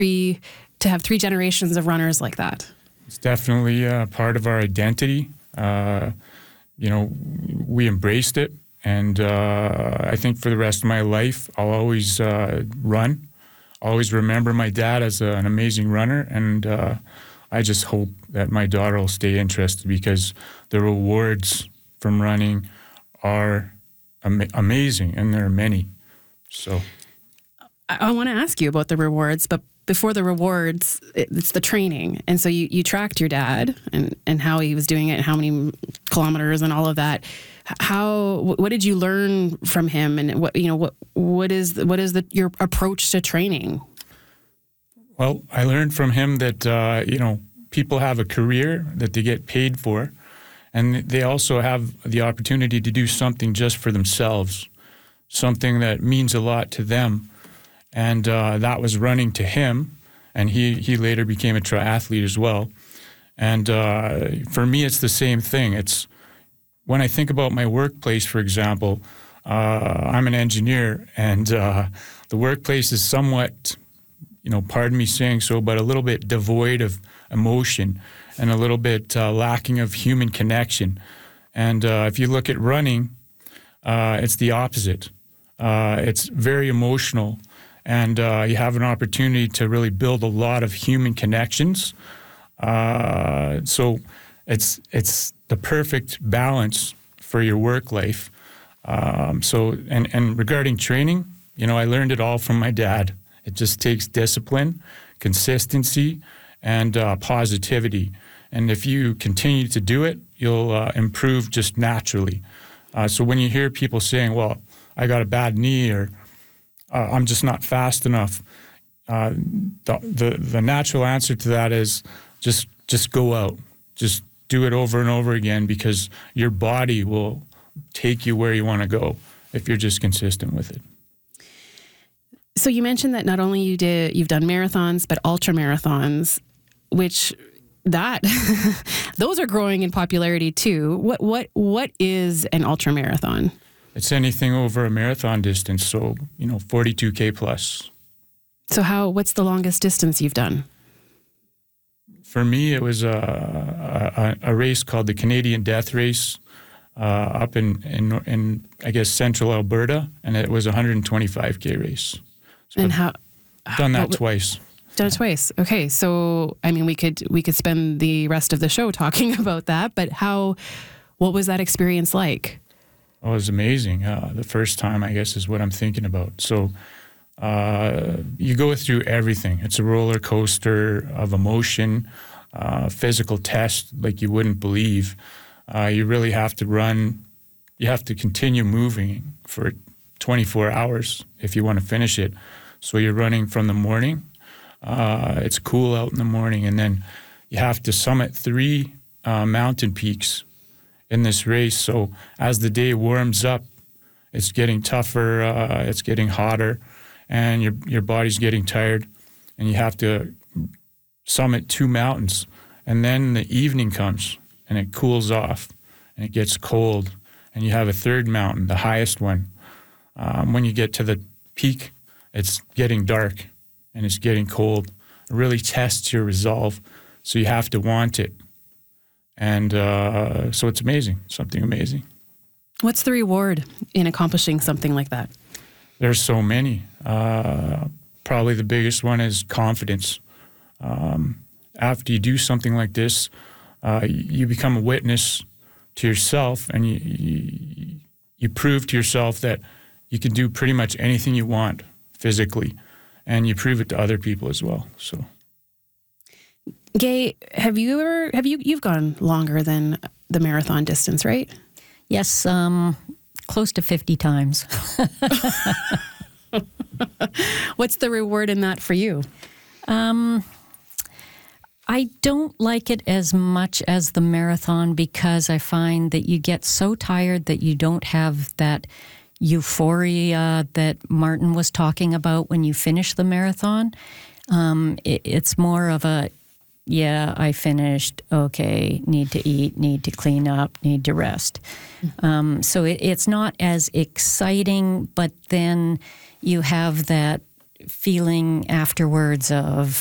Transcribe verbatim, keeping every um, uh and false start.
Three, to have three generations of runners like that. It's definitely uh, part of our identity. Uh, you know, we embraced it. And uh, I think for the rest of my life, I'll always uh, run. Always remember my dad as a, an amazing runner. And uh, I just hope that my daughter will stay interested, because the rewards from running are am- amazing, and there are many. So I, I want to ask you about the rewards, but before the rewards, it's the training. And so you, you tracked your dad and, and how he was doing it, how many kilometers and all of that. How, what did you learn from him? And what, you know, what, what is, what is the, your approach to training? Well, I learned from him that, uh, you know, people have a career that they get paid for, and they also have the opportunity to do something just for themselves, something that means a lot to them. And uh, that was running to him, and he, he later became a triathlete as well. And uh, for me, it's the same thing. It's when I think about my workplace, for example, uh, I'm an engineer, and uh, the workplace is somewhat, you know, pardon me saying so, but a little bit devoid of emotion and a little bit uh, lacking of human connection. And uh, if you look at running, uh, it's the opposite. Uh, it's very emotional. And uh, you have an opportunity to really build a lot of human connections. Uh, so it's it's the perfect balance for your work life. Um, so and, and regarding training, you know, I learned it all from my dad. It just takes discipline, consistency, and uh, positivity. And if you continue to do it, you'll uh, improve just naturally. Uh, so when you hear people saying, well, I got a bad knee, or Uh, I'm just not fast enough. Uh, the, the the natural answer to that is just just go out, just do it over and over again, because your body will take you where you want to go if you're just consistent with it. So you mentioned that not only you did you've done marathons, but ultra marathons, which that those are growing in popularity too. What what what is an ultra marathon? It's anything over a marathon distance, so, you know, forty-two K plus. So how, what's the longest distance you've done? For me, it was a, a, a race called the Canadian Death Race uh, up in, in, in, I guess, central Alberta, and it was a one hundred twenty-five K race. So and I've how? done that what, twice. Done it twice. Okay, so, I mean, we could we could spend the rest of the show talking about that, but how, what was that experience like? Oh, it was amazing. Uh, the first time, I guess, is what I'm thinking about. So uh, you go through everything. It's a roller coaster of emotion, uh, physical test like you wouldn't believe. Uh, you really have to run. You have to continue moving for twenty-four hours if you want to finish it. So you're running from the morning. Uh, it's cool out in the morning. And then you have to summit three uh, mountain peaks in this race. So as the day warms up, it's getting tougher, uh, it's getting hotter, and your your body's getting tired, and you have to summit two mountains. And then the evening comes, and it cools off, and it gets cold, and you have a third mountain, the highest one. Um, when you get to the peak, it's getting dark, and it's getting cold. It really tests your resolve, so you have to want it. And uh, so it's amazing, something amazing. What's the reward in accomplishing something like that? There's so many. Uh, probably the biggest one is confidence. Um, after you do something like this, uh, you become a witness to yourself, and you, you, you prove to yourself that you can do pretty much anything you want physically, and you prove it to other people as well. So. Gay, have you ever, have you, you've gone longer than the marathon distance, right? Yes, um, close to fifty times. What's the reward in that for you? Um, I don't like it as much as the marathon, because I find that you get so tired that you don't have that euphoria that Martin was talking about when you finish the marathon. Um, it, it's more of a, yeah, I finished, okay, need to eat, need to clean up, need to rest. Mm-hmm. Um, so it, it's not as exciting, but then you have that feeling afterwards of